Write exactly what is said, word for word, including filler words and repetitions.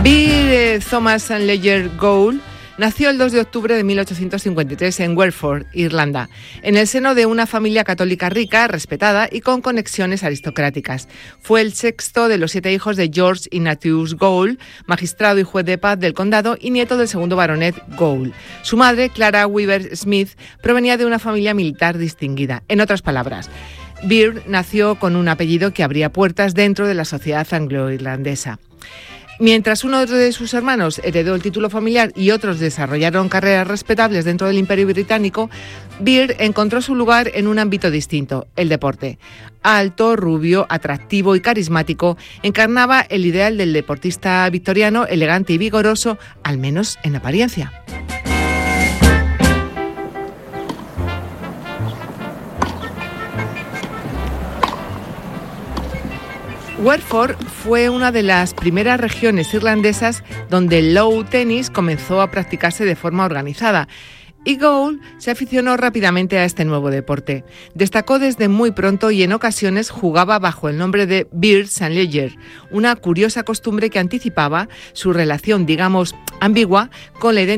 Beer Thomas Ledger Gould nació el dos de octubre de mil ochocientos cincuenta y tres en Welford, Irlanda, en el seno de una familia católica rica, respetada y con conexiones aristocráticas. Fue el sexto de los siete hijos de George Ignatius Gould, magistrado y juez de paz del condado y nieto del segundo baronet Gould. Su madre, Clara Weaver Smith, provenía de una familia militar distinguida. En otras palabras, Beer nació con un apellido que abría puertas dentro de la sociedad anglo-irlandesa. Mientras uno de sus hermanos heredó el título familiar y otros desarrollaron carreras respetables dentro del Imperio Británico, Beer encontró su lugar en un ámbito distinto, el deporte. Alto, rubio, atractivo y carismático, encarnaba el ideal del deportista victoriano, elegante y vigoroso, al menos en apariencia. Welford fue una de las primeras regiones irlandesas donde el lawn tenis comenzó a practicarse de forma organizada, y Gould se aficionó rápidamente a este nuevo deporte. Destacó desde muy pronto y en ocasiones jugaba bajo el nombre de Beer Saint Ledger, una curiosa costumbre que anticipaba su relación, digamos, ambigua con la identidad